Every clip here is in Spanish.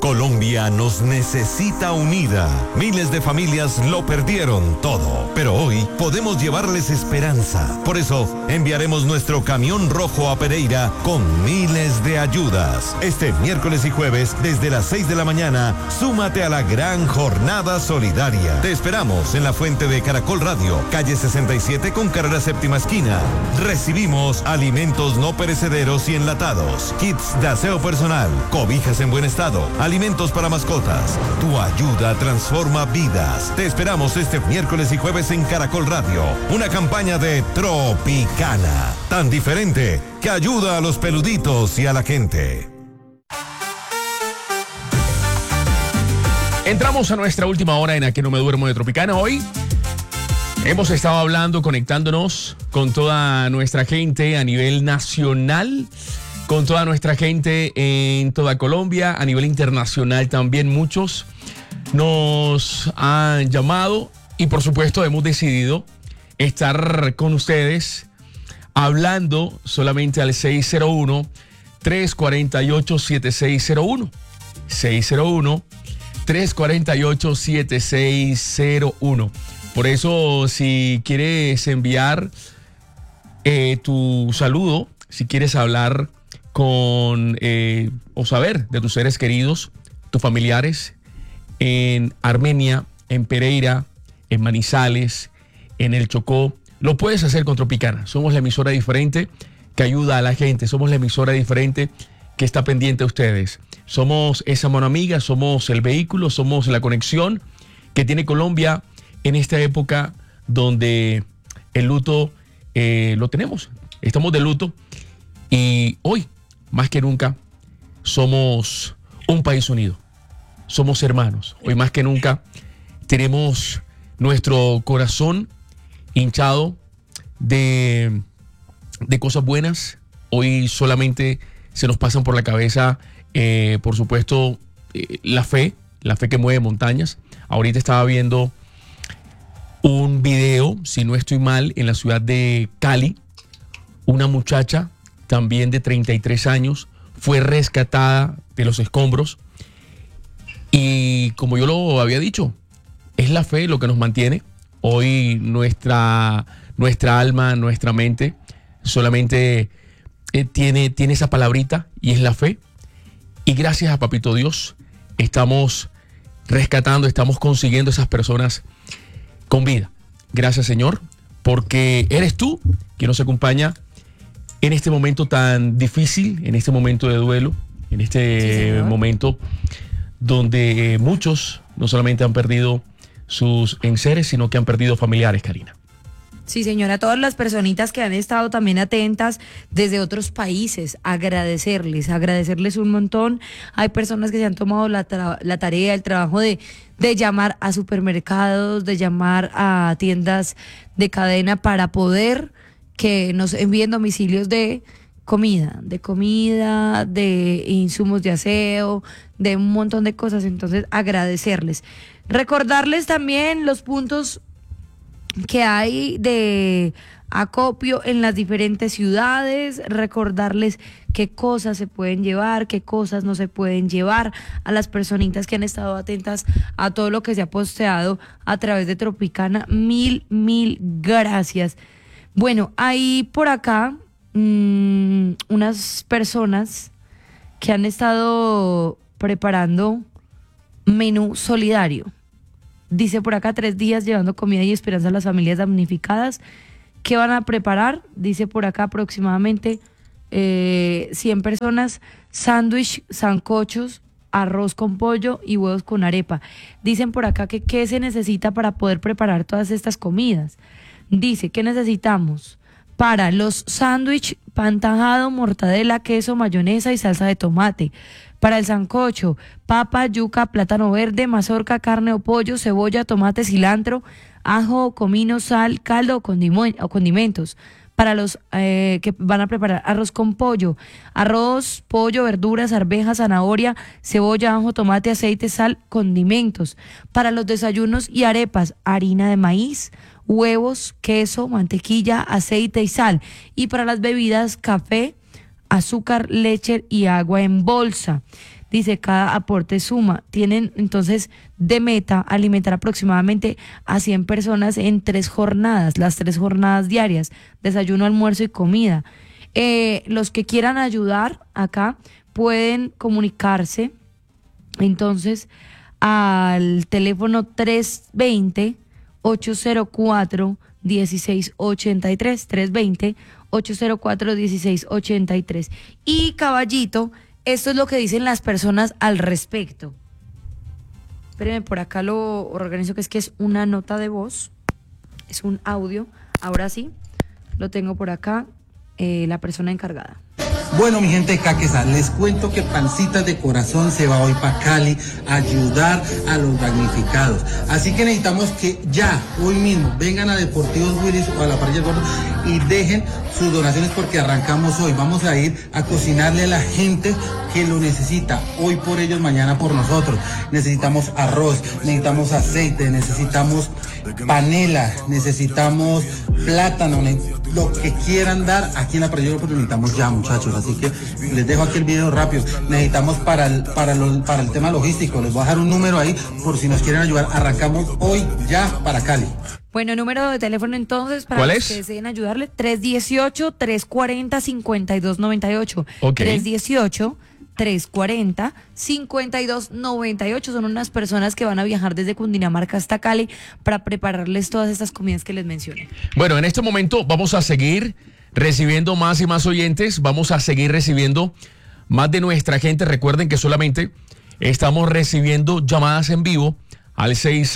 Colombia nos necesita unida. Miles de familias lo perdieron todo, pero hoy podemos llevarles esperanza. Por eso enviaremos nuestro camión rojo a Pereira con miles de ayudas. Este miércoles y jueves desde las 6 de la mañana, súmate a la gran jornada solidaria. Te esperamos en la fuente de Caracol Radio, calle 67 con carrera séptima esquina. Recibimos alimentos no perecederos y enlatados, kits de aseo personal, cobijas en buen estado, alimentos para mascotas. Tu ayuda transforma vidas. Te esperamos este miércoles y jueves en Caracol Radio. Una campaña de Tropicana, tan diferente que ayuda a los peluditos y a la gente. Entramos a nuestra última hora en A Que No Me Duermo de Tropicana. Hoy hemos estado hablando, conectándonos con toda nuestra gente a nivel nacional, con toda nuestra gente en toda Colombia, a nivel internacional también. Muchos nos han llamado y por supuesto hemos decidido estar con ustedes hablando solamente al 601-348-7601. 601-348-7601. Por eso, si quieres enviar tu saludo, si quieres hablar con o saber de tus seres queridos, tus familiares en Armenia, en Pereira, en Manizales, en el Chocó, lo puedes hacer con Tropicana. Somos la emisora diferente que ayuda a la gente. Somos la emisora diferente que está pendiente a ustedes. Somos esa mano amiga, somos el vehículo, somos la conexión que tiene Colombia en esta época donde el luto lo tenemos. Estamos de luto y hoy, más que nunca, somos un país unido. Somos hermanos. Hoy más que nunca tenemos nuestro corazón hinchado de cosas buenas. Hoy solamente se nos pasan por la cabeza, por supuesto, la fe que mueve montañas. Ahorita estaba viendo un video, si no estoy mal, en la ciudad de Cali. Una muchacha también de 33 años fue rescatada de los escombros. Y como yo lo había dicho, es la fe lo que nos mantiene. Hoy nuestra alma, nuestra mente solamente tiene esa palabrita y es la fe. Y gracias a Papito Dios estamos rescatando, estamos consiguiendo esas personas con vida. Gracias, Señor, porque eres tú quien nos acompaña en este momento tan difícil, en este momento de duelo, en este momento donde muchos no solamente han perdido sus enseres, sino que han perdido familiares, Karina. Sí, señora, a todas las personitas que han estado también atentas desde otros países, agradecerles un montón. Hay personas que se han tomado la tarea, el trabajo de llamar a supermercados, de llamar a tiendas de cadena para poder que nos envíen domicilios de comida, de insumos de aseo, de un montón de cosas. Entonces, agradecerles. Recordarles también los puntos que hay de acopio en las diferentes ciudades, recordarles qué cosas se pueden llevar, qué cosas no se pueden llevar, a las personitas que han estado atentas a todo lo que se ha posteado a través de Tropicana. Mil gracias. Bueno, hay por acá unas personas que han estado preparando menú solidario. Dice por acá 3 días llevando comida y esperanza a las familias damnificadas. ¿Qué van a preparar? Dice por acá aproximadamente 100 personas, sándwich, sancochos, arroz con pollo y huevos con arepa. Dicen por acá que qué se necesita para poder preparar todas estas comidas. Dice que necesitamos para los sándwich, pan tajado, mortadela, queso, mayonesa y salsa de tomate. Para el sancocho, papa, yuca, plátano verde, mazorca, carne o pollo, cebolla, tomate, cilantro, ajo, comino, sal, caldo o condimentos. Para los que van a preparar arroz con pollo, arroz, pollo, verduras, arvejas, zanahoria, cebolla, ajo, tomate, aceite, sal, condimentos. Para los desayunos y arepas, harina de maíz, huevos, queso, mantequilla, aceite y sal. Y para las bebidas, café, azúcar, leche y agua en bolsa. Dice, cada aporte suma. Tienen entonces de meta alimentar aproximadamente a 100 personas en 3 jornadas, las 3 jornadas diarias, desayuno, almuerzo y comida. Los que quieran ayudar acá pueden comunicarse entonces al teléfono 320-804-1683, 320-804-1683. Y Caballito, esto es lo que dicen las personas al respecto. Espérenme, por acá lo organizo, que es una nota de voz, es un audio. Ahora sí, lo tengo por acá, la persona encargada. Bueno, mi gente de Caquesa, les cuento que Pancitas de Corazón se va hoy para Cali a ayudar a los damnificados. Así que necesitamos que ya, hoy mismo, vengan a Deportivos Willis o a la Parrilla del Gordo y dejen sus donaciones porque arrancamos hoy. Vamos a ir a cocinarle a la gente que lo necesita. Hoy por ellos, mañana por nosotros. Necesitamos arroz, necesitamos aceite, necesitamos panela, necesitamos plátano, lo que quieran dar aquí en la Parrilla del Gordo necesitamos ya, muchachos. Así que les dejo aquí el video rápido. Necesitamos para el tema logístico. Les voy a dejar un número ahí por si nos quieren ayudar. Arrancamos hoy ya para Cali. Bueno, número de teléfono entonces para los que deseen ayudarle, 318-340-5298. Okay. 318-340-5298. Son unas personas que van a viajar desde Cundinamarca hasta Cali para prepararles todas estas comidas que les mencioné. Bueno, en este momento vamos a seguir recibiendo más y más oyentes, vamos a seguir recibiendo más de nuestra gente. Recuerden que solamente estamos recibiendo llamadas en vivo al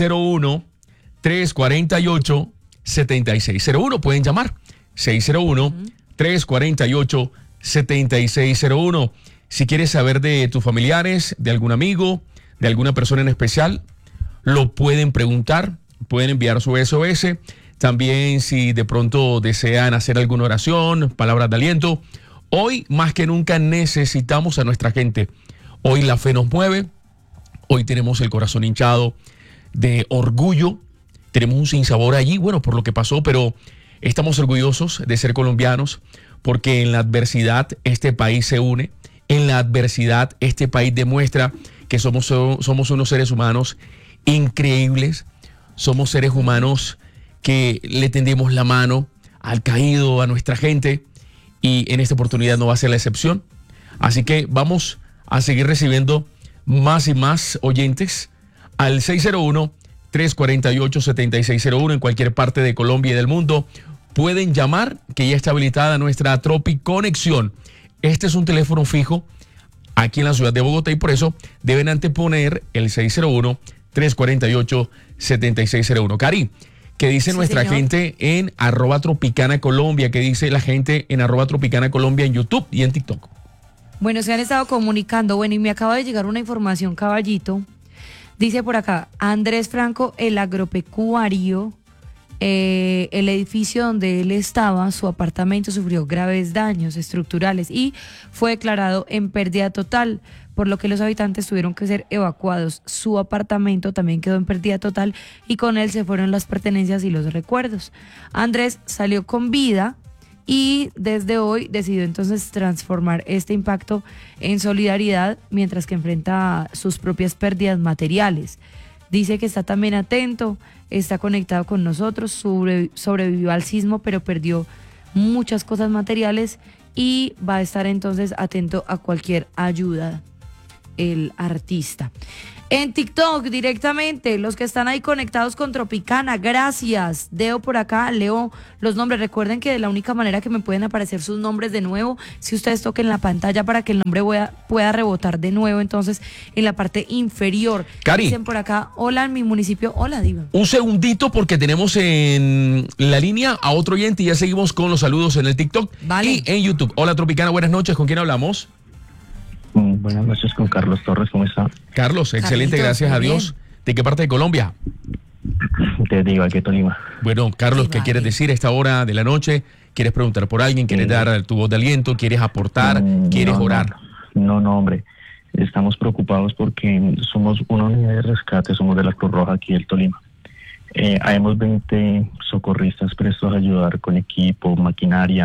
601-348-7601. Pueden llamar 601-348-7601. Si quieres saber de tus familiares, de algún amigo, de alguna persona en especial, lo pueden preguntar, pueden enviar su SOS. También si de pronto desean hacer alguna oración, palabras de aliento. Hoy más que nunca necesitamos a nuestra gente. Hoy la fe nos mueve. Hoy tenemos el corazón hinchado de orgullo. Tenemos un sinsabor allí, bueno, por lo que pasó, pero estamos orgullosos de ser colombianos porque en la adversidad este país se une. En la adversidad este país demuestra que somos unos seres humanos increíbles. Somos seres humanos que le tendemos la mano al caído, a nuestra gente, y en esta oportunidad no va a ser la excepción. Así que vamos a seguir recibiendo más y más oyentes al 601-348-7601 en cualquier parte de Colombia y del mundo. Pueden llamar, que ya está habilitada nuestra Tropi Conexión. Este es un teléfono fijo aquí en la ciudad de Bogotá y por eso deben anteponer el 601-348-7601. Cari, ¿qué dice nuestra gente en @Tropicana Colombia? ¿Qué dice la gente en @Tropicana Colombia en YouTube y en TikTok? Bueno, se han estado comunicando. Bueno, y me acaba de llegar una información, Caballito. Dice por acá, Andrés Franco, el agropecuario, el edificio donde él estaba, su apartamento sufrió graves daños estructurales y fue declarado en pérdida total, por lo que los habitantes tuvieron que ser evacuados. Su apartamento también quedó en pérdida total y con él se fueron las pertenencias y los recuerdos. Andrés salió con vida y desde hoy decidió entonces transformar este impacto en solidaridad mientras que enfrenta sus propias pérdidas materiales. Dice que está también atento, está conectado con nosotros, sobrevivió al sismo, pero perdió muchas cosas materiales y va a estar entonces atento a cualquier ayuda, el artista. En TikTok directamente, los que están ahí conectados con Tropicana, gracias. Leo por acá, leo los nombres. Recuerden que de la única manera que me pueden aparecer sus nombres de nuevo, si ustedes toquen la pantalla para que el nombre pueda rebotar de nuevo, entonces en la parte inferior. Cari. Dicen por acá, hola en mi municipio, hola Diva. Un segundito porque tenemos en la línea a otro oyente y ya seguimos con los saludos en el TikTok y en YouTube. Hola Tropicana, buenas noches, ¿con quién hablamos? Buenas noches, con Carlos Torres, ¿cómo está? Carlos, excelente, Carlitos, gracias a Dios. ¿De qué parte de Colombia? Te digo, aquí Tolima. Bueno, Carlos, ¿qué quieres decir a esta hora de la noche? ¿Quieres preguntar por alguien? ¿Quieres dar tu voz de aliento? ¿Quieres aportar? ¿Quieres orar? No, hombre. Estamos preocupados porque somos una unidad de rescate, somos de la Cruz Roja aquí del Tolima. Habemos 20 socorristas prestos a ayudar con equipo, maquinaria,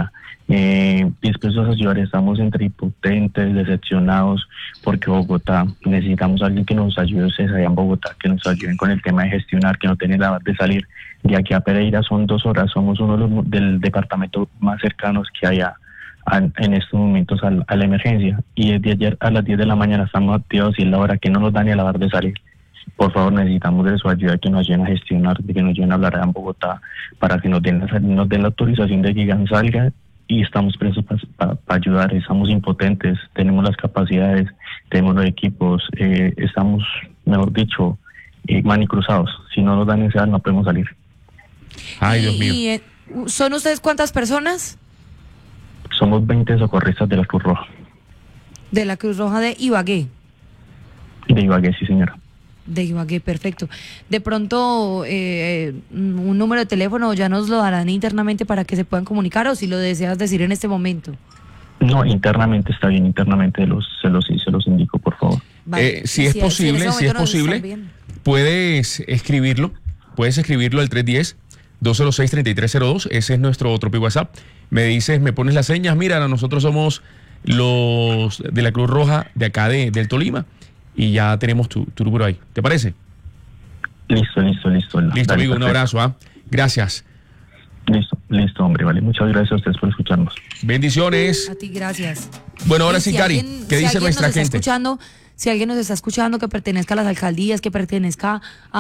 dispuestos a ayudar. Estamos entre impotentes, decepcionados, porque Bogotá, necesitamos a alguien que nos ayude, ustedes allá en Bogotá, que nos ayuden con el tema de gestionar, que no tienen la de salir. De aquí a Pereira son 2 horas, somos uno de los del departamento más cercanos que hay en estos momentos a la emergencia, y desde ayer a las 10 de la mañana estamos activos y es la hora que no nos da ni a la hora de salir. Por favor, necesitamos de su ayuda, que nos ayuden a gestionar, de que nos ayuden a hablar allá en Bogotá, para que nos den la autorización de que Gigan salga, y estamos presos para ayudar. Estamos impotentes, tenemos las capacidades, tenemos los equipos, estamos, mejor dicho, manicruzados. Si no nos dan esa, no podemos salir. Ay, Dios mío. ¿Y son ustedes cuántas personas? Somos 20 socorristas de la Cruz Roja. De la Cruz Roja de Ibagué. De Ibagué, sí, señora. De Ibagué, perfecto. De pronto, un número de teléfono ya nos lo darán internamente para que se puedan comunicar, o si lo deseas decir en este momento. No, internamente está bien, internamente se los indico, por favor. Vale. Si es posible, puedes escribirlo al 310-206-3302, ese es nuestro otro WhatsApp. Me dices, me pones las señas, mira, nosotros somos los de la Cruz Roja de acá del Tolima, y ya tenemos tu número ahí. ¿Te parece? Listo. Listo, Dale, amigo, un perfecto. abrazo. Gracias. Listo, hombre, vale. Muchas gracias a ustedes por escucharnos. Bendiciones. A ti, gracias. Bueno, ahora Y sí, si Cari, alguien- ¿qué si dice alguien nuestra nos está gente? si alguien nos está escuchando que pertenezca a las alcaldías, que pertenezca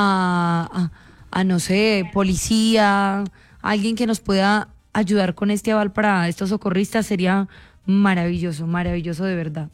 a no sé, policía, alguien que nos pueda ayudar con este aval para estos socorristas, sería maravilloso de verdad.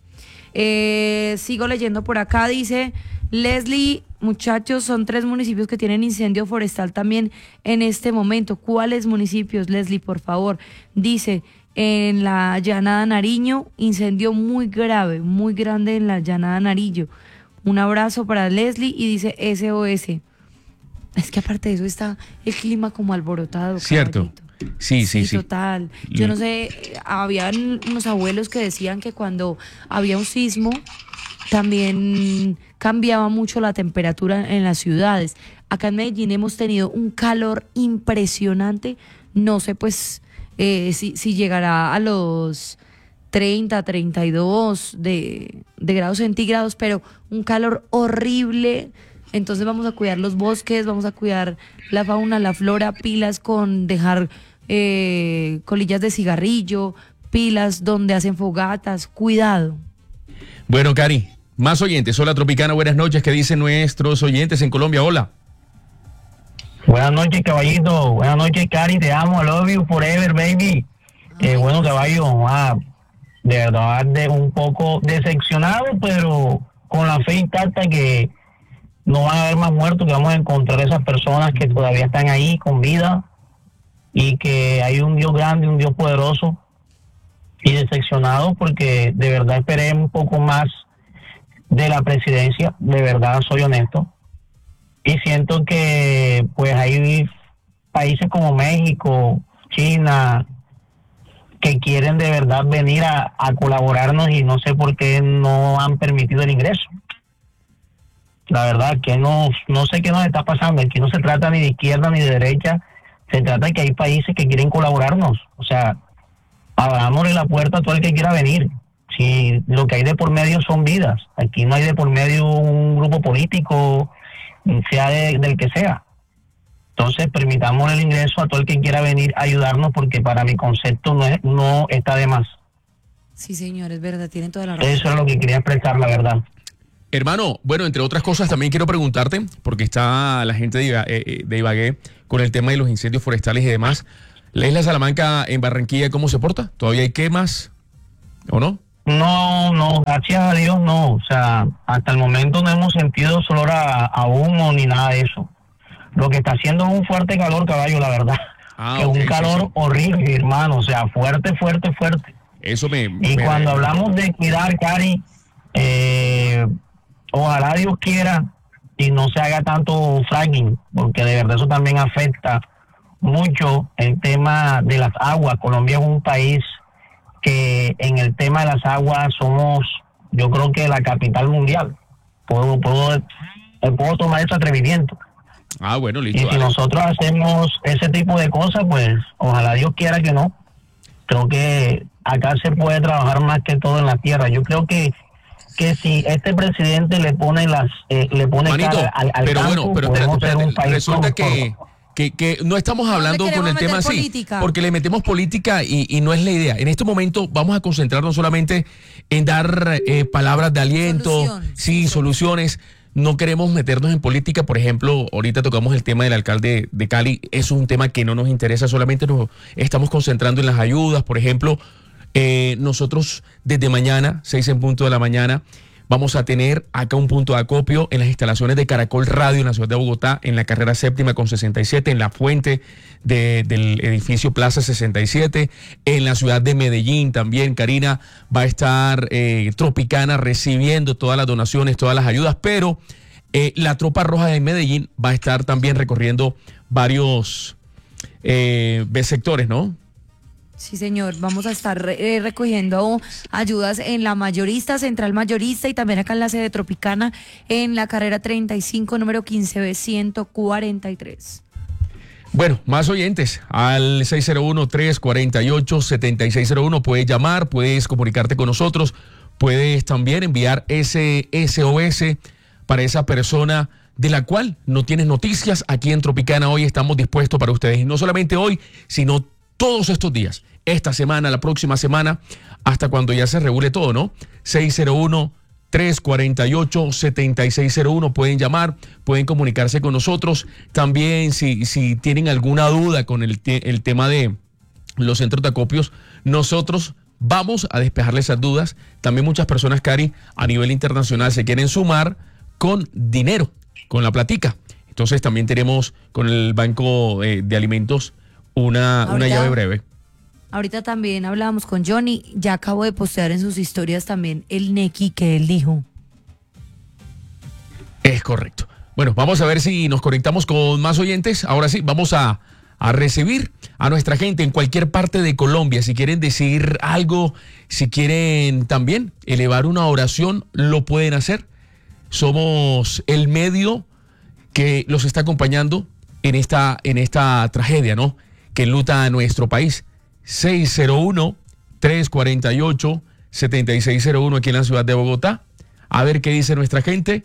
Sigo leyendo por acá, dice Leslie, muchachos, son 3 municipios que tienen incendio forestal también en este momento. ¿Cuáles municipios, Leslie, por favor? Dice, en la Llanada Nariño, incendio muy grave, muy grande en la Llanada Nariño. Un abrazo para Leslie, y dice SOS. Es que aparte de eso está el clima como alborotado. Cierto. Caballito. Sí. Total. Yo no sé, habían unos abuelos que decían que cuando había un sismo también cambiaba mucho la temperatura en las ciudades. Acá en Medellín hemos tenido un calor impresionante. No sé pues si llegará a los 30, 32 de grados centígrados, pero un calor horrible. Entonces vamos a cuidar los bosques, vamos a cuidar la fauna, la flora, pilas con dejar colillas de cigarrillo, pilas donde hacen fogatas, cuidado. Bueno, Cari, más oyentes. Hola, Tropicana, buenas noches. ¿Qué dicen nuestros oyentes en Colombia? Hola. Buenas noches, caballito. Buenas noches, Cari. Te amo. I love you forever, baby. Bueno, caballo. De verdad, un poco decepcionado, pero con la fe intacta que no van a haber más muertos, que vamos a encontrar esas personas que todavía están ahí con vida, y que hay un Dios grande, un Dios poderoso, y decepcionado porque de verdad esperé un poco más de la presidencia. De verdad, soy honesto. Y siento que pues hay países como México, China, que quieren de verdad venir a colaborarnos, y no sé por qué no han permitido el ingreso. La verdad que no sé qué nos está pasando. Aquí no se trata ni de izquierda ni de derecha, se trata de que hay países que quieren colaborarnos. O sea, abrámosle la puerta a todo el que quiera venir. Si lo que hay de por medio son vidas, aquí no hay de por medio un grupo político, sea del que sea. Entonces permitamos el ingreso a todo el que quiera venir a ayudarnos, porque para mi concepto no está de más. Sí, señor, es verdad, tienen toda la razón. Eso es lo que quería expresar, la verdad. Hermano, bueno, entre otras cosas también quiero preguntarte, porque está la gente de Ibagué con el tema de los incendios forestales y demás. ¿La isla Salamanca en Barranquilla cómo se porta? ¿Todavía hay quemas o no? No, gracias a Dios no. O sea, hasta el momento no hemos sentido olor a humo ni nada de eso. Lo que está haciendo es un fuerte calor, caballo, la verdad. Que Ok, un calor sí. horrible, hermano. O sea, fuerte. Eso Y cuando hablamos de cuidar, Cari, ojalá Dios quiera y no se haga tanto fracking, porque de verdad eso también afecta mucho el tema de las aguas. Colombia es un país que en el tema de las aguas somos, yo creo que la capital mundial. Puedo tomar ese atrevimiento. Bueno, Y listo. si dale. nosotros hacemos ese tipo de cosas, pues ojalá Dios quiera que no. creo que acá se puede trabajar más que todo en la tierra. Yo creo que si este presidente le pone Manito, cara al pero campo, bueno, pero podemos espérate, ser un país resulta próspero. que no estamos hablando le con el queremos tema meter así, política. porque le metemos política y no es la idea. En este momento vamos a concentrarnos solamente en dar palabras de aliento, soluciones. No queremos meternos en política. Por ejemplo, ahorita tocamos el tema del alcalde de Cali. Eso es un tema que no nos interesa, solamente nos estamos concentrando en las ayudas. Por ejemplo, nosotros desde mañana, 6 en punto de la mañana, vamos a tener acá un punto de acopio en las instalaciones de Caracol Radio en la ciudad de Bogotá, en la carrera séptima con 67, en la fuente del edificio Plaza 67, en la ciudad de Medellín también. Karina, va a estar Tropicana recibiendo todas las donaciones, todas las ayudas, pero la Tropa Roja de Medellín va a estar también recorriendo varios sectores, ¿no? Sí, señor. Vamos a estar recogiendo ayudas en la mayorista, central mayorista, y también acá en la sede Tropicana, en la carrera 35, número 15B143. Bueno, más oyentes al 601-348-7601. Puedes llamar, puedes comunicarte con nosotros, puedes también enviar ese SOS para esa persona de la cual no tienes noticias. Aquí en Tropicana hoy estamos dispuestos para ustedes, y no solamente hoy, sino todos estos días, esta semana, la próxima semana, hasta cuando ya se regule todo, ¿no? 601-348-7601. Pueden llamar, pueden comunicarse con nosotros. También si tienen alguna duda con el tema de los centros de acopios, nosotros vamos a despejarles esas dudas. También muchas personas, Cari, a nivel internacional se quieren sumar con dinero, con la platica. Entonces también tenemos con el Banco de Alimentos una llave breve. Ahorita también hablábamos con Johnny, ya acabo de postear en sus historias también el Neki que él dijo. Es correcto. Bueno, vamos a ver si nos conectamos con más oyentes. Ahora sí, vamos a recibir a nuestra gente en cualquier parte de Colombia. Si quieren decir algo, si quieren también elevar una oración, lo pueden hacer. Somos el medio que los está acompañando en esta tragedia, ¿no?, que enluta a nuestro país. 601-348-7601 aquí en la ciudad de Bogotá. A ver qué dice nuestra gente.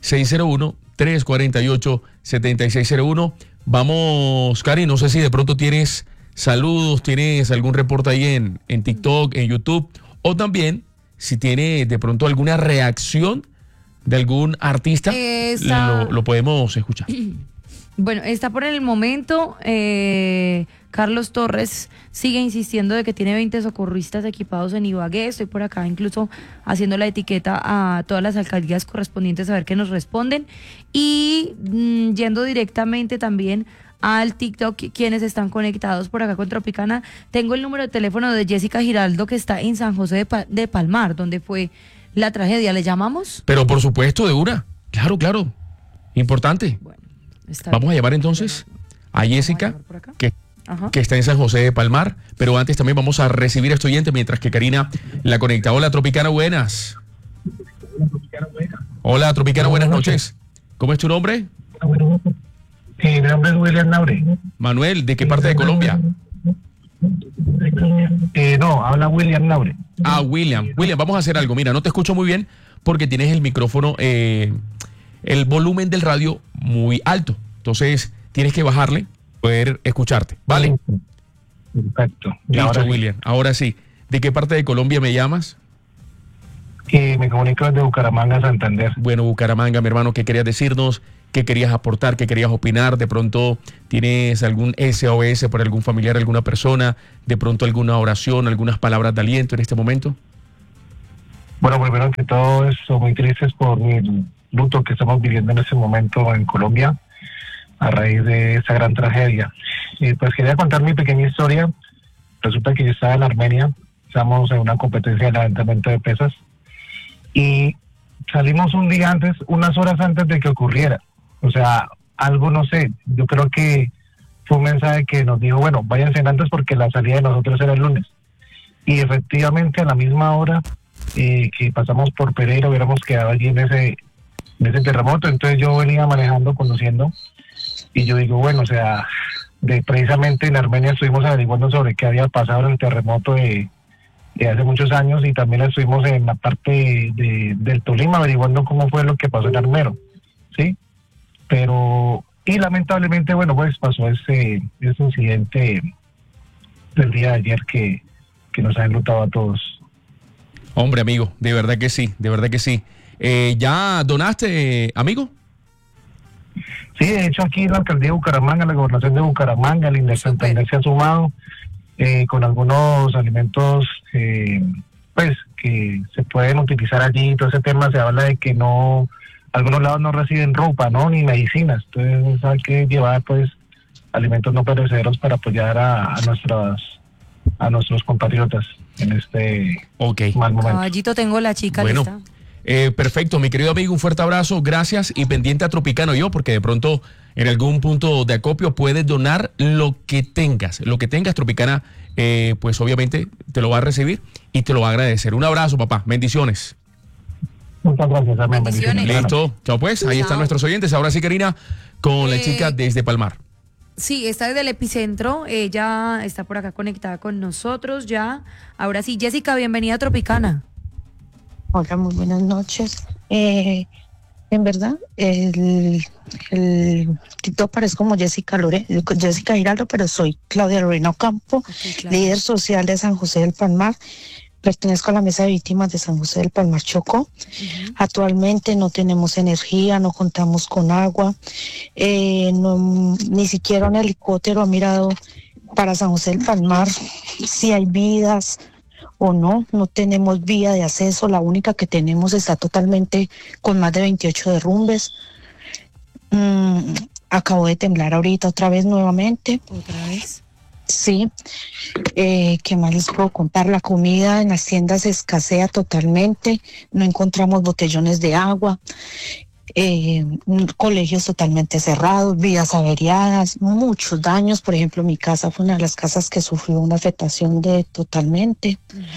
601-348-7601. Vamos, Cari, no sé si de pronto tienes saludos, tienes algún reporte ahí en TikTok, en YouTube, o también si tiene de pronto alguna reacción de algún artista, lo podemos escuchar. Bueno, está por el momento. Carlos Torres sigue insistiendo de que tiene 20 socorristas equipados en Ibagué. Estoy por acá incluso haciendo la etiqueta a todas las alcaldías correspondientes a ver qué nos responden. Y yendo directamente también al TikTok, quienes están conectados por acá con Tropicana, tengo el número de teléfono de Jessica Giraldo, que está en San José de Palmar, donde fue la tragedia. ¿Le llamamos? Pero por supuesto, de una. Claro. Importante. Bueno, vamos a llamar entonces a Jessica, que está en San José de Palmar, pero antes también vamos a recibir a este oyente mientras que Karina la conecta. Hola, Tropicana, buenas. Hola, Tropicana, buenas noches. ¿Cómo es tu nombre? Mi nombre es William Naure. Manuel, ¿de qué parte de Colombia? No, habla William Naure. Ah, William, vamos a hacer algo. Mira, no te escucho muy bien porque tienes el micrófono, el volumen del radio muy alto. Entonces, tienes que bajarle, poder escucharte. ¿Vale? Perfecto. Listo, William. Ahora sí. ¿De qué parte de Colombia me llamas? Me comunico desde Bucaramanga, Santander. Bueno, Bucaramanga, mi hermano, ¿qué querías decirnos? ¿Qué querías aportar? ¿Qué querías opinar? ¿De pronto tienes algún SOS por algún familiar, alguna persona? ¿De pronto alguna oración, algunas palabras de aliento en este momento? Bueno, primero que todo, estoy muy tristes por el luto que estamos viviendo en este momento en Colombia a raíz de esta gran tragedia. Pues quería contar mi pequeña historia. Resulta que yo estaba en Armenia, estamos en una competencia de levantamiento de pesas y salimos un día antes, unas horas antes de que ocurriera. O sea, algo, no sé, yo creo que fue un mensaje que nos dijo, bueno, váyanse antes porque la salida de nosotros era el lunes. Y efectivamente a la misma hora que pasamos por Pereira hubiéramos quedado allí en ese terremoto. Entonces yo venía manejando, conduciendo, y yo digo, bueno, o sea, precisamente en Armenia estuvimos averiguando sobre qué había pasado en el terremoto de hace muchos años, y también estuvimos en la parte del Tolima averiguando cómo fue lo que pasó en Armero, ¿sí? Pero, y lamentablemente, bueno, pues pasó ese incidente del día de ayer que nos ha enlutado a todos. Hombre, amigo, de verdad que sí, de verdad que sí. ¿Ya donaste, amigo? Sí, de hecho aquí en la alcaldía de Bucaramanga, la gobernación de Bucaramanga, el INDER se ha sumado con algunos alimentos pues que se pueden utilizar allí. Todo ese tema, se habla de que no, algunos lados no reciben ropa, ¿no? Ni medicinas. Entonces hay que llevar pues alimentos no perecederos para apoyar a nuestros compatriotas en este mal momento. Caballito, tengo la chica lista. Perfecto, mi querido amigo, un fuerte abrazo, gracias, y pendiente a Tropicana yo, porque de pronto en algún punto de acopio puedes donar lo que tengas, Tropicana, pues obviamente te lo va a recibir y te lo va a agradecer. Un abrazo, papá, bendiciones. Muchas gracias, amén. Bendiciones. Listo, chao pues, ahí están nuestros oyentes. Ahora sí, Karina, con la chica desde Palmar. Sí, está desde el epicentro, ella está por acá conectada con nosotros ya. Ahora sí, Jessica, bienvenida a Tropicana. Hola, muy buenas noches. En verdad, el título parece como Jessica Giraldo, pero soy Claudia Lorena Ocampo, líder social de San José del Palmar. Pertenezco a la mesa de víctimas de San José del Palmar, Chocó. Actualmente no tenemos energía, no contamos con agua, ni siquiera un helicóptero ha mirado para San José del Palmar si hay vidas o no tenemos vía de acceso. La única que tenemos está totalmente con más de 28 derrumbes. Acabo de temblar ahorita otra vez nuevamente. ¿Otra vez? Sí. ¿Qué más les puedo contar? La comida en las tiendas escasea totalmente, no encontramos botellones de agua, colegios totalmente cerrados, vías averiadas, muchos daños. Por ejemplo, mi casa fue una de las casas que sufrió una afectación totalmente.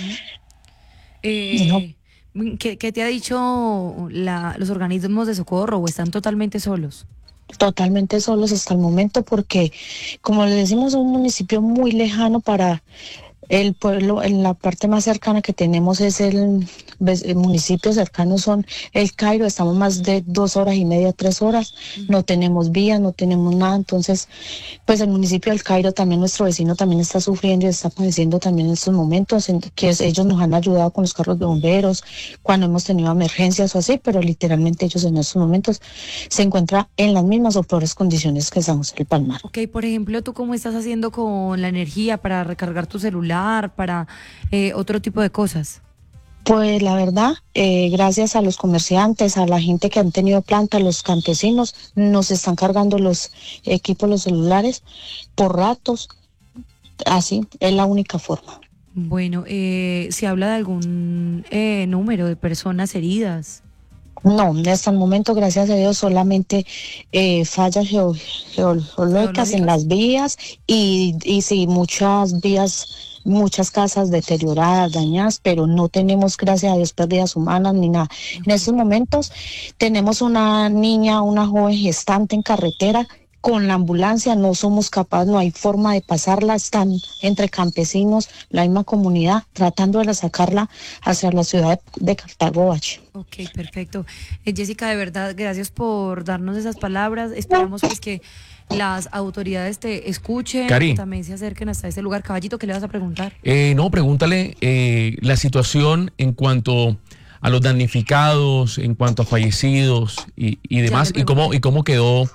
¿Qué te ha dicho los organismos de socorro, o están totalmente solos? Totalmente solos hasta el momento, porque como le decimos, es un municipio muy lejano para el pueblo. En la parte más cercana que tenemos es el municipio cercano son el Cairo. Estamos más de 2 horas y media, 3 horas. No tenemos vías, no tenemos nada. Entonces, pues el municipio del Cairo, también nuestro vecino, también está sufriendo y está padeciendo también en estos momentos, ellos nos han ayudado con los carros de bomberos cuando hemos tenido emergencias o así, pero literalmente ellos en estos momentos se encuentran en las mismas o peores condiciones que San José del Palmar. Ok, por ejemplo, ¿tú cómo estás haciendo con la energía para recargar tu celular, para otro tipo de cosas? Pues la verdad, gracias a los comerciantes, a la gente que han tenido planta, los campesinos, nos están cargando los equipos, los celulares, por ratos. Así es la única forma. Bueno, ¿se habla de algún número de personas heridas? No, hasta el momento, gracias a Dios, solamente fallas geológicas en las vías y sí, muchas vías, muchas casas deterioradas, dañadas, pero no tenemos, gracias a Dios, pérdidas humanas ni nada. En estos momentos tenemos una niña, una joven gestante en carretera. Con la ambulancia no somos capaces, no hay forma de pasarla, están entre campesinos, la misma comunidad, tratando de sacarla hacia la ciudad de Cartago Bache. Ok, perfecto. Jessica, de verdad, gracias por darnos esas palabras. Esperamos pues que las autoridades te escuchen, Cari, que también se acerquen hasta este lugar. Caballito, ¿qué le vas a preguntar? No, pregúntale la situación en cuanto a los damnificados, en cuanto a fallecidos y demás, y cómo quedó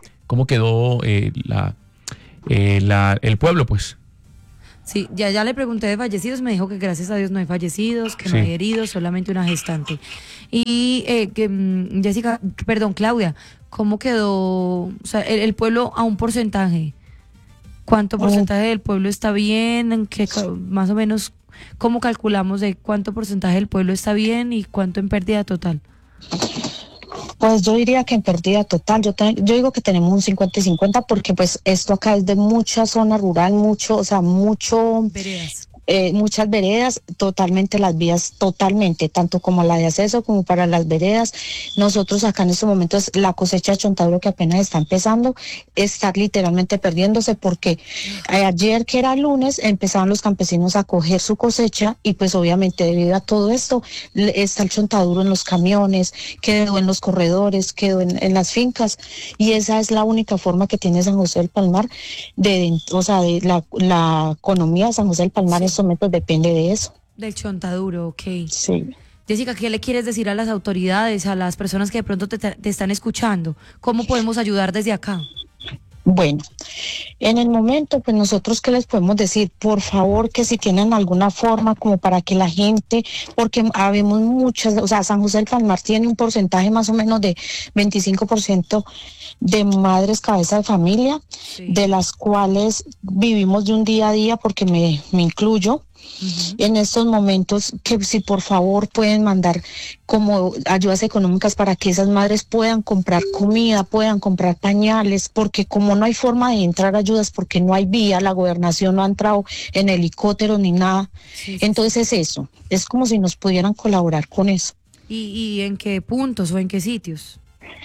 el pueblo, pues. Sí, ya le pregunté de fallecidos, me dijo que gracias a Dios no hay fallecidos, que no hay heridos, solamente una gestante. Y Claudia, ¿cómo quedó, o sea, el pueblo a un porcentaje? ¿Cuánto porcentaje del pueblo está bien? Más o menos, ¿cómo calculamos de cuánto porcentaje del pueblo está bien y cuánto en pérdida total? Pues yo diría que en pérdida total, yo digo que tenemos un 50 y 50, porque pues esto acá es de mucha zona rural, mucho. Veredas. muchas veredas, totalmente las vías, totalmente, tanto como la de acceso como para las veredas. Nosotros acá en estos momentos la cosecha de chontaduro que apenas está empezando, está literalmente perdiéndose porque ayer que era lunes empezaban los campesinos a coger su cosecha y pues obviamente debido a todo esto está el chontaduro en los camiones, quedó en los corredores, quedó en las fincas y esa es la única forma que tiene San José del Palmar o sea, de la economía de San José del Palmar en estos momentos depende de eso. Del chontaduro, ok. Sí. Jessica, ¿qué le quieres decir a las autoridades, a las personas que de pronto te están escuchando? ¿Cómo podemos ayudar desde acá? Bueno, en el momento, pues nosotros qué les podemos decir, por favor que si tienen alguna forma como para que la gente, porque habemos muchas, o sea, San José del Palmar tiene un porcentaje más o menos de 25% de madres cabeza de familia, Sí. de las cuales vivimos de un día a día, porque me incluyo. En estos momentos que si por favor pueden mandar como ayudas económicas para que esas madres puedan comprar comida, puedan comprar pañales, porque como no hay forma de entrar ayudas porque no hay vía, la gobernación no ha entrado en helicóptero ni nada, Sí. entonces eso, es como si nos pudieran colaborar con eso. ¿Y en qué puntos o en qué sitios?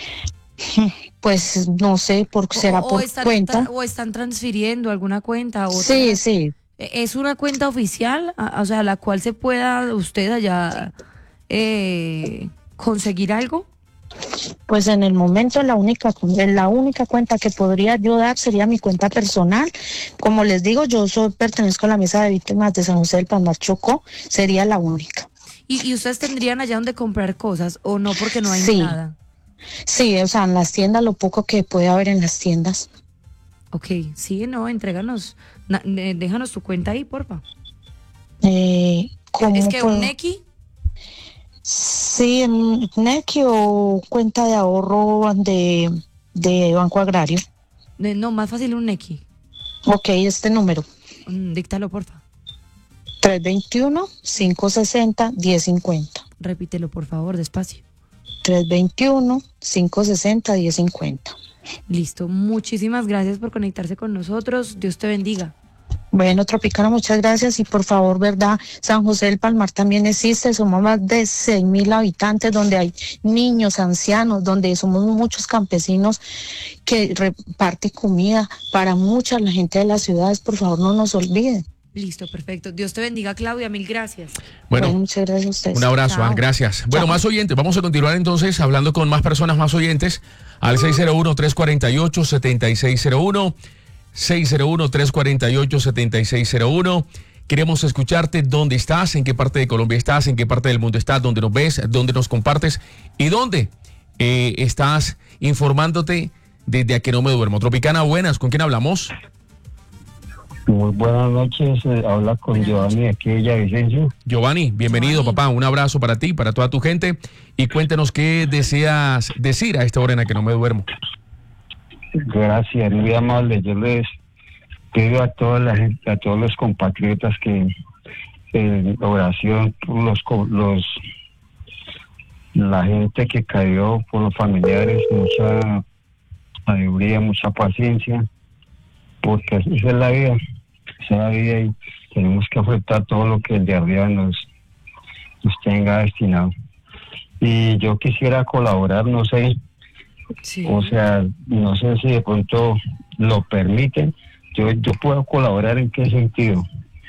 Pues no sé, será por cuenta. ¿O están transfiriendo alguna cuenta? Sí, sí. ¿Es una cuenta oficial, o sea, la cual se pueda usted allá conseguir algo? Pues en el momento la única cuenta que podría yo dar sería mi cuenta personal. Como les digo, pertenezco a la mesa de víctimas de San José del Palmar Chocó, sería la única. ¿Y ustedes tendrían allá donde comprar cosas o no porque no hay Sí. nada? Sí, o sea, en las tiendas, lo poco que puede haber en las tiendas. Ok, sí, no, entréganos, déjanos tu cuenta ahí, porfa. ¿Cómo ¿Es que puedo? un Nequi? Sí, en Nequi o cuenta de ahorro de Banco Agrario. No, más fácil un Nequi. Ok, este número, Díctalo, porfa. 321-560-1050. Repítelo, por favor, despacio. 321-560-1050. Listo, muchísimas gracias por conectarse con nosotros. Dios te bendiga. Bueno, Tropicana, muchas gracias y por favor, ¿verdad? San José del Palmar también existe, somos más de 6.000 habitantes, donde hay niños, ancianos, donde somos muchos campesinos que reparten comida para mucha la gente de las ciudades, por favor, no nos olviden. Listo, perfecto. Dios te bendiga, Claudia, mil gracias. Bueno, muchas gracias a ustedes. un abrazo, Chao. gracias. Bueno, Chao. más oyentes, vamos a continuar entonces hablando con más personas, más oyentes, al 601-348-7601, 601-348-7601. Queremos escucharte, dónde estás, en qué parte de Colombia estás, en qué parte del mundo estás, dónde nos ves, dónde nos compartes y dónde estás informándote desde A Que No Me Duermo. Tropicana, buenas, ¿con quién hablamos? Muy buenas noches, habla con Giovanni de aquí de Villavicencio. Giovanni, bienvenido, Giovanni. papá. Un abrazo para ti, para toda tu gente. Y cuéntanos qué deseas decir a esta hora en La Que No Me Duermo. Gracias, muy amable. Yo les pido a toda la gente, a todos los compatriotas que en oración por la gente que cayó, por los familiares, mucha sabiduría, mucha paciencia, porque así es la vida. Esa es la vida y tenemos que afrontar todo lo que el de arriba nos tenga destinado. Y yo quisiera colaborar, no sé, Sí. o sea, no sé si de pronto lo permiten. Yo puedo colaborar en qué sentido.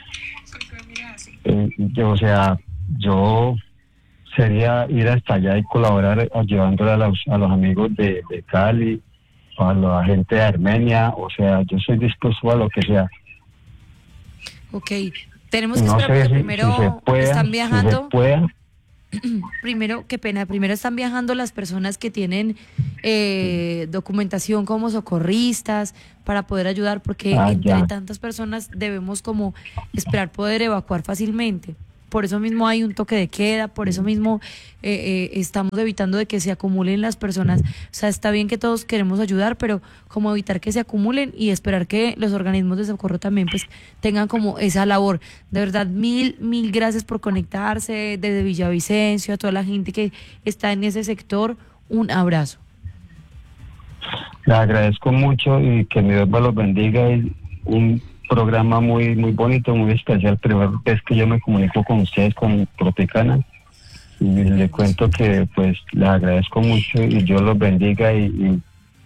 Yo sería ir hasta allá y colaborar ayudándole a los amigos de Cali, a la gente de Armenia. O sea, yo soy dispuesto a lo que sea. Ok, tenemos que No esperar sé porque si primero se pueda, están viajando. si se pueda. Primero, qué pena, primero están viajando las personas que tienen documentación como socorristas para poder ayudar, porque entre ya. tantas personas debemos como esperar poder evacuar fácilmente. Por eso mismo hay un toque de queda, por eso mismo estamos evitando de que se acumulen las personas. O sea, está bien que todos queremos ayudar, pero como evitar que se acumulen y esperar que los organismos de socorro también pues tengan como esa labor. De verdad, mil gracias por conectarse desde Villavicencio, a toda la gente que está en ese sector. Un abrazo. Le agradezco mucho y que mi Dios me los bendiga y programa muy bonito, muy especial. Primera vez que yo me comunico con ustedes, con Tropicana, y le cuento que pues les agradezco mucho y Dios los bendiga y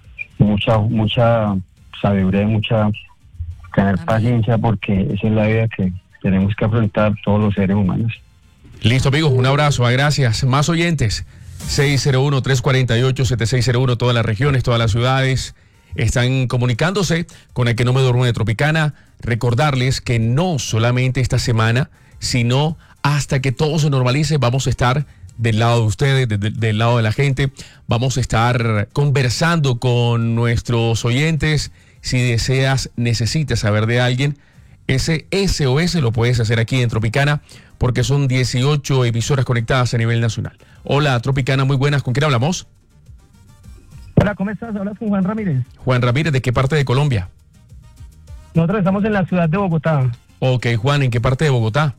mucha sabiduría y mucha tener paciencia, porque esa es la vida que tenemos que afrontar todos los seres humanos. Listo, amigos, un abrazo, gracias. Más oyentes, 601-348-7601, todas las regiones, todas las ciudades están comunicándose con El que no me duermo de Tropicana. Recordarles que no solamente esta semana, sino hasta que todo se normalice, vamos a estar del lado de ustedes, del lado de la gente. Vamos a estar conversando con nuestros oyentes. Si deseas, necesitas saber de alguien, ese SOS lo puedes hacer aquí en Tropicana, porque son 18 emisoras conectadas a nivel nacional. Hola, Tropicana, muy buenas. ¿Con quién hablamos? Hola, ¿cómo estás? Hablas con Juan Ramírez. Juan Ramírez, ¿de qué parte de Colombia? Nosotros estamos en la ciudad de Bogotá. Ok, Juan, ¿en qué parte de Bogotá?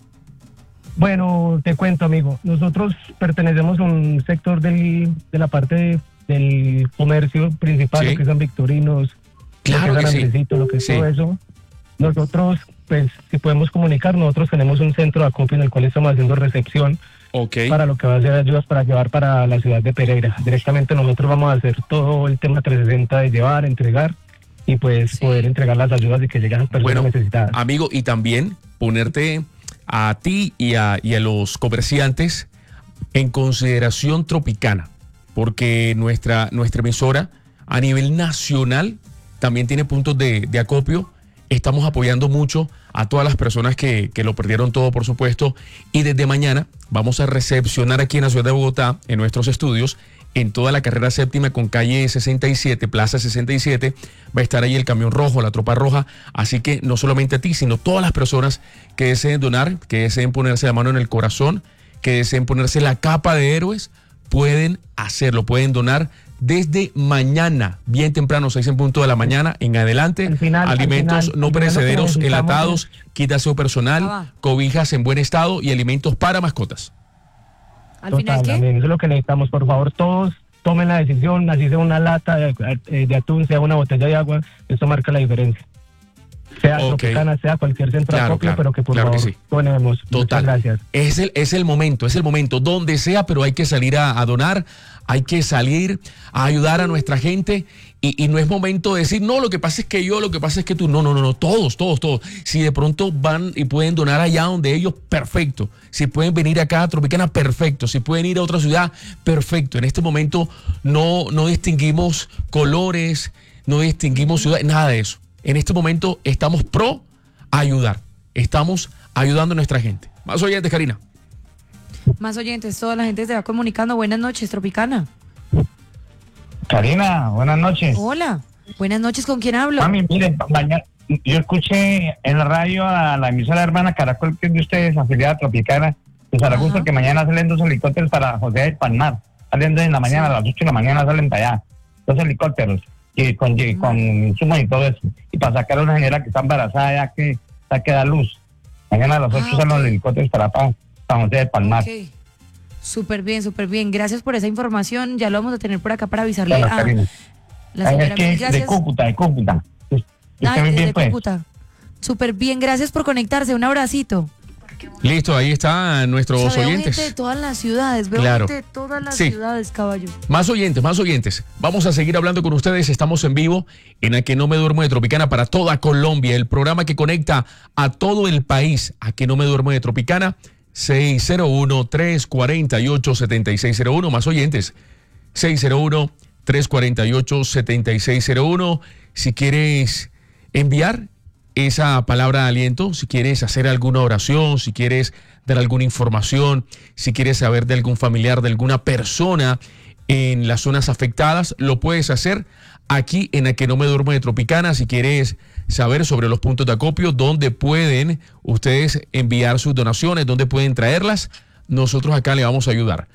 Bueno, te cuento, amigo. Nosotros pertenecemos a un sector de la parte del comercio principal, Sí. lo que son Victorinos, Claro lo que que es sí. San Andresito, lo que es Sí. todo eso. Nosotros, pues, si podemos comunicar, nosotros tenemos un centro de acopio en el cual estamos haciendo recepción Ok. para lo que va a ser ayudas para llevar para la ciudad de Pereira. Directamente nosotros vamos a hacer todo el tema 360 de llevar, entregar y pues Sí. poder entregar las ayudas y que lleguen a las personas Bueno, necesitadas. amigo, y también ponerte a ti y a los comerciantes en consideración Tropicana, porque nuestra emisora a nivel nacional también tiene puntos de acopio. Estamos apoyando mucho a todas las personas que lo perdieron todo, por supuesto, y desde mañana vamos a recepcionar aquí en la ciudad de Bogotá, en nuestros estudios, en toda la carrera séptima con calle 67, plaza 67, va a estar ahí el camión rojo, la tropa roja, así que no solamente a ti, sino todas las personas que deseen donar, que deseen ponerse la mano en el corazón, que deseen ponerse la capa de héroes, pueden hacerlo, pueden donar desde mañana, bien temprano, 6 en punto de la mañana, en adelante, alimentos no perecederos, enlatados, kit de aseo personal, cobijas en buen estado y alimentos para mascotas. ¿Al final qué? También, eso es lo que necesitamos. Por favor, todos tomen la decisión, así sea una lata de atún, sea una botella de agua, esto marca la diferencia. Sea Tropicana, sea cualquier centro de acopio, pero que por favor ponemos. Total. Muchas gracias. Es el momento, donde sea, pero hay que salir a donar, hay que salir a ayudar a nuestra gente y no es momento de decir, no, lo que pasa es que yo, lo que pasa es que tú, no, todos. Si de pronto van y pueden donar allá donde ellos, perfecto. Si pueden venir acá a Tropicana, perfecto. Si pueden ir a otra ciudad, perfecto. En este momento no distinguimos colores, no distinguimos ciudades, nada de eso. En este momento estamos pro ayudar. Estamos ayudando a nuestra gente. Más oyentes, Karina. Más oyentes, toda la gente se va comunicando. Buenas noches, Tropicana. Karina, buenas noches. Hola, buenas noches, ¿con quién hablo? Mami, mire, yo escuché en la radio a la emisora hermana Caracol, que es de ustedes, afiliada a Tropicana, de Zaragoza, que mañana salen 2 helicópteros para José del Palmar. Salen en la mañana, a las 8 de la mañana salen para allá. 2 helicópteros. Y con insumos y todo eso. Y para sacar a una señora que está embarazada ya que da luz. Mañana a las 8 salen los helicópteros para José de Palmar. Okay. Súper bien. Gracias por esa información. Ya lo vamos a tener por acá para avisarle Bueno, a Karina. la señora. Es que Gracias. de Cúcuta. Desde Cúcuta. Súper bien, gracias por conectarse. Un abracito. Listo, ahí están nuestros O sea, veo oyentes. gente de todas las ciudades, veo Claro. gente de todas las Sí. ciudades, caballo. Más oyentes. Vamos a seguir hablando con ustedes. Estamos en vivo en A Que No Me Duermo de Tropicana para toda Colombia, el programa que conecta a todo el país. A Que No Me Duermo de Tropicana, 601-348-7601. Más oyentes, 601-348-7601. Si quieres enviar esa palabra de aliento, si quieres hacer alguna oración, si quieres dar alguna información, si quieres saber de algún familiar, de alguna persona en las zonas afectadas, lo puedes hacer aquí en A Que No Me Duermo de Tropicana. Si quieres saber sobre los puntos de acopio, dónde pueden ustedes enviar sus donaciones, dónde pueden traerlas, nosotros acá le vamos a ayudar.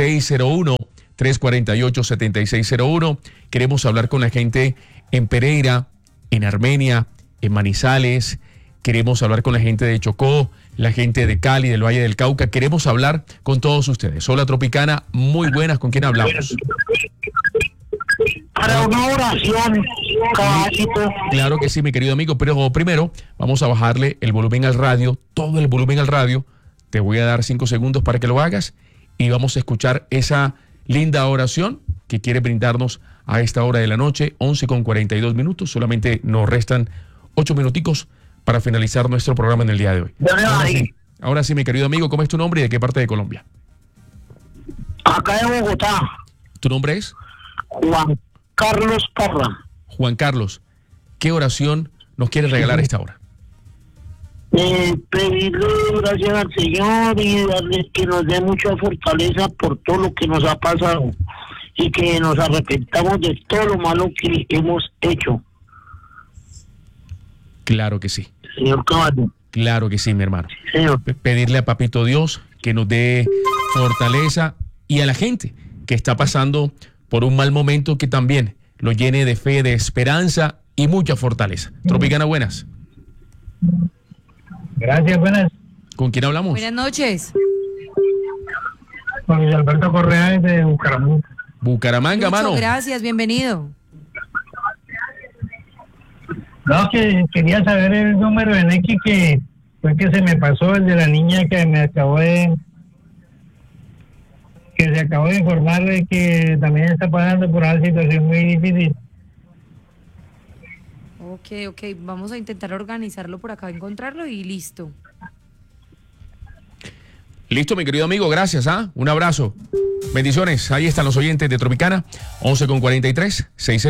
601-348-7601. Queremos hablar con la gente en Pereira, en Armenia, en Manizales. Queremos hablar con la gente de Chocó, la gente de Cali, del Valle del Cauca. Queremos hablar con todos ustedes. Hola, Tropicana, muy buenas. ¿Con quién hablamos? Para una oración Claro que sí, mi querido amigo, pero primero vamos a bajarle el volumen al radio, todo el volumen al radio. Te voy a dar 5 segundos para que lo hagas y vamos a escuchar esa linda oración que quiere brindarnos a esta hora de la noche, 11:42. Solamente nos restan 8 minuticos para finalizar nuestro programa en el día de hoy. Ahora sí, mi querido amigo, ¿cómo es tu nombre y de qué parte de Colombia? Acá de Bogotá. ¿Tu nombre es? Juan Carlos Parra. Juan Carlos, ¿qué oración nos quieres regalar a esta hora? Pedirle gracias al Señor y darle que nos dé mucha fortaleza por todo lo que nos ha pasado y que nos arrepentamos de todo lo malo que hemos hecho. Claro que sí. Señor Caballo. Claro que sí, mi hermano. Señor. Pedirle a Papito Dios que nos dé fortaleza y a la gente que está pasando por un mal momento que también lo llene de fe, de esperanza y mucha fortaleza. Tropicana, buenas. Gracias, buenas. ¿Con quién hablamos? Buenas noches. Con Luis Alberto Correa de Bucaramanga. Bucaramanga, Muchas mano. gracias, bienvenido. No, que quería saber el número de Nequi que fue que se me pasó, el de la niña que me acabó de... que se acabó de informar de que también está pasando por una situación muy difícil. Ok, vamos a intentar organizarlo por acá, encontrarlo y listo. Listo, mi querido amigo, gracias, un abrazo. Bendiciones, ahí están los oyentes de Tropicana, 11:43,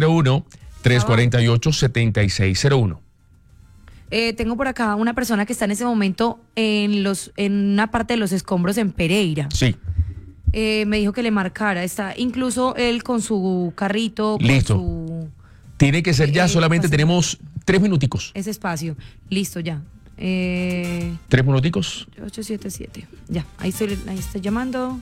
601-348-7601. Tengo por acá una persona que está en ese momento en una parte de los escombros en Pereira. Sí. Me dijo que le marcara, está incluso él con su carrito, listo. con su... Tiene que ser ya, solamente tenemos 3 minuticos. Ese espacio, listo ya. 3 minuticos. 877, ya, ahí estoy llamando.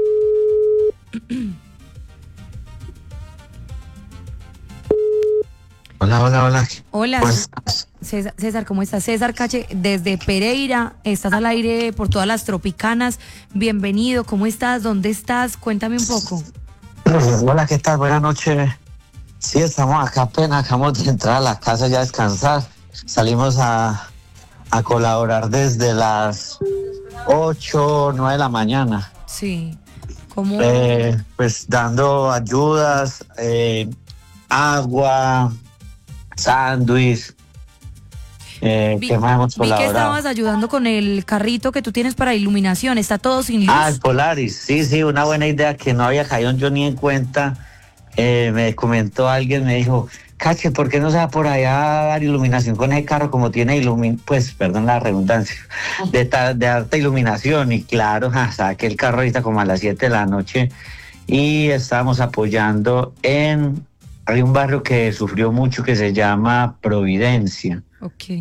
Hola. Hola, Pues, César, ¿cómo estás? César Cache, desde Pereira, estás al aire por todas las Tropicanas. Bienvenido, ¿cómo estás? ¿Dónde estás? Cuéntame un poco. Hola, ¿qué tal? Buenas noches. Sí, estamos acá apenas, acabamos de entrar a la casa ya a descansar. Salimos a colaborar desde las 8, 9 de la mañana. Sí, ¿cómo? Pues dando ayudas, agua, sándwich. ¿Qué más hemos Vi que colaborado? estabas ayudando con el carrito que tú tienes para iluminación, está todo sin luz. El Polaris, sí, una buena idea que no había caído yo ni en cuenta. Me comentó alguien, me dijo, Cache, ¿por qué no se va por allá a dar iluminación con ese carro como tiene pues, perdón la redundancia, de alta iluminación? Y claro, saqué el carro ahorita como a las 7 de la noche y estábamos apoyando hay un barrio que sufrió mucho que se llama Providencia. Ok.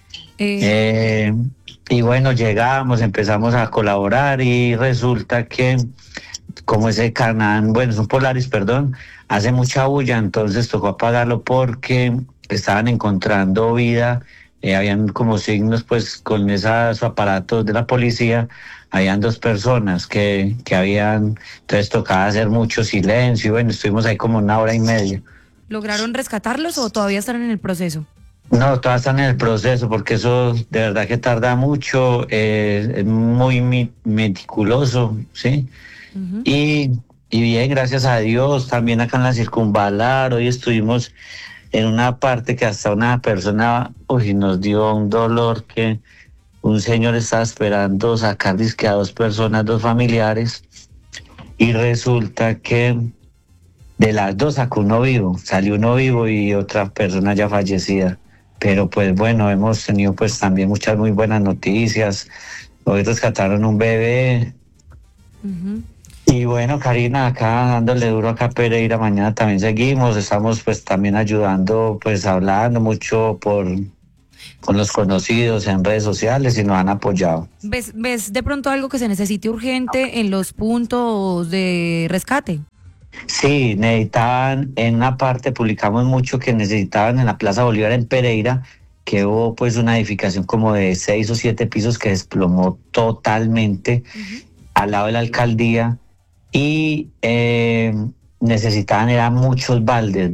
Y bueno, llegamos, empezamos a colaborar y resulta que como ese Canaan, es un Polaris, perdón, hace mucha bulla, entonces tocó apagarlo porque estaban encontrando vida, habían como signos pues con esos aparatos de la policía, habían 2 personas que habían, entonces tocaba hacer mucho silencio y bueno, estuvimos ahí como 1 hora y media. ¿Lograron rescatarlos o todavía están en el proceso? No, todavía están en el proceso porque eso de verdad que tarda mucho, es muy meticuloso, ¿sí? Uh-huh. Y bien, gracias a Dios, también acá en la Circunvalar, hoy estuvimos en una parte que hasta una persona nos dio un dolor que un señor estaba esperando sacar disque a 2 personas, 2 familiares, y resulta que de las 2 sacó uno vivo, salió uno vivo y otra persona ya fallecida. Pero pues bueno, hemos tenido pues también muchas muy buenas noticias. Hoy rescataron un bebé. Uh-huh. Y bueno, Karina, acá dándole duro acá a Pereira, mañana también seguimos, estamos pues también ayudando, pues hablando mucho con los conocidos en redes sociales y nos han apoyado. ¿Ves de pronto algo que se necesite urgente en los puntos de rescate? Sí, necesitaban, en una parte publicamos mucho que necesitaban en la Plaza Bolívar en Pereira, que hubo pues una edificación como de 6 o 7 pisos que desplomó totalmente, uh-huh, al lado de la alcaldía, y necesitaban eran muchos baldes,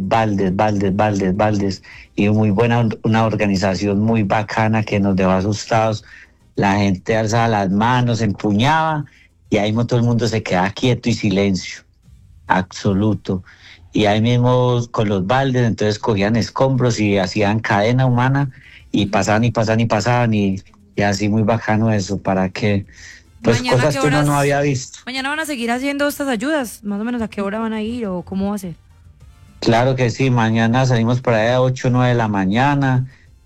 y muy buena, una organización muy bacana que nos dejó asustados. La gente alzaba las manos, empuñaba, y ahí mismo todo el mundo se quedaba quieto y silencio absoluto. Y ahí mismo con los baldes, entonces cogían escombros y hacían cadena humana, y pasaban, y así muy bacano eso, para que, pues cosas que uno no había visto. ¿Mañana van a seguir haciendo estas ayudas? ¿Más o menos a qué hora van a ir o cómo va a ser? Claro que sí, mañana salimos por ahí a 8 o 9 de la mañana.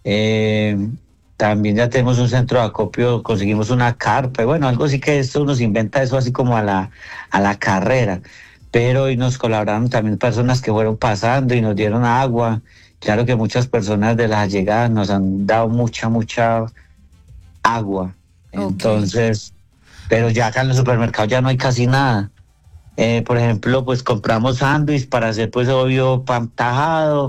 También ya tenemos un centro de acopio, conseguimos una carpa, bueno, algo así que esto nos inventa eso así como a la carrera. Pero hoy nos colaboraron también personas que fueron pasando y nos dieron agua. Claro que muchas personas de las llegadas nos han dado mucha agua. Okay. Entonces, pero ya acá en el supermercado ya no hay casi nada. Por ejemplo, pues compramos sándwich para hacer, pues obvio, pan tajado,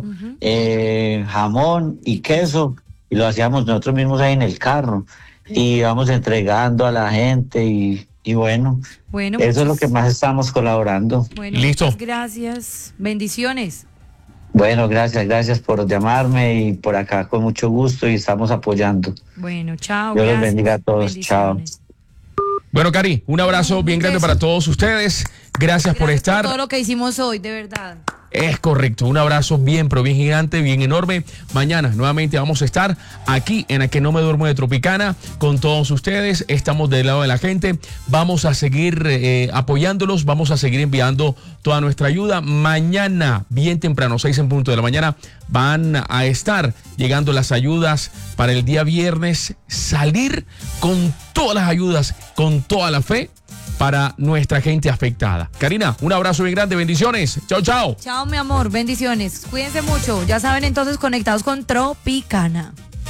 jamón y queso, y lo hacíamos nosotros mismos ahí en el carro, y íbamos entregando a la gente, y bueno, eso es lo que más estamos colaborando. Bueno, listo. Muchas gracias, bendiciones. Bueno, gracias por llamarme, y por acá con mucho gusto, y estamos apoyando. Bueno, chao. Dios los bendiga a todos, chao. Bueno, Cari, un abrazo bien grande para todos ustedes. Gracias por estar. Por todo lo que hicimos hoy, de verdad. Es correcto, un abrazo bien, pero bien gigante, bien enorme. Mañana nuevamente vamos a estar aquí en A Que No Me Duermo de Tropicana con todos ustedes. Estamos del lado de la gente. Vamos a seguir apoyándolos, vamos a seguir enviando toda nuestra ayuda. Mañana, bien temprano, 6 en punto de la mañana, van a estar llegando las ayudas para el día viernes. Salir con todas las ayudas, con toda la fe, para nuestra gente afectada. Karina, un abrazo bien grande, bendiciones. Chao, chao. Chao, mi amor, bendiciones. Cuídense mucho. Ya saben, entonces, conectados con Tropicana.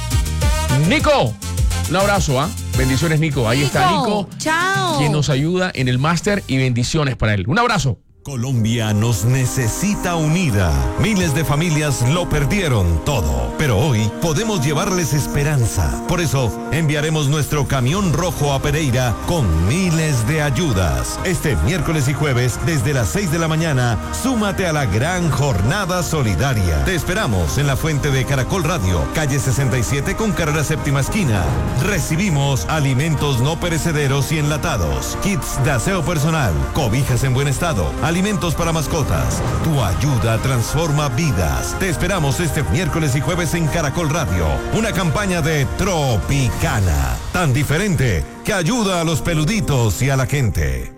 Nico, un abrazo, bendiciones, Nico. Ahí está Nico. Chao. Quien nos ayuda en el máster, y bendiciones para él. Un abrazo. Colombia nos necesita unida. Miles de familias lo perdieron todo, pero hoy podemos llevarles esperanza. Por eso enviaremos nuestro camión rojo a Pereira con miles de ayudas. Este miércoles y jueves desde las 6 de la mañana, súmate a la gran jornada solidaria. Te esperamos en la fuente de Caracol Radio, calle 67 con carrera séptima esquina. Recibimos alimentos no perecederos y enlatados, kits de aseo personal, cobijas en buen estado, alimentos para mascotas. Tu ayuda transforma vidas. Te esperamos este miércoles y jueves en Caracol Radio. Una campaña de Tropicana, tan diferente que ayuda a los peluditos y a la gente.